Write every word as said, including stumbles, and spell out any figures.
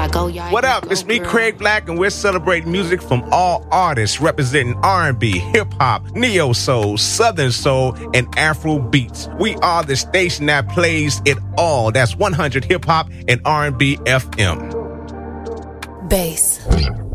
What up? It's me, Craig Black, and we're celebrating music from all artists representing R and B, hip-hop, neo-soul, southern soul, and Afro beats. We are the station that plays it all. That's one hundred hip-hop and R and B F M. Bass.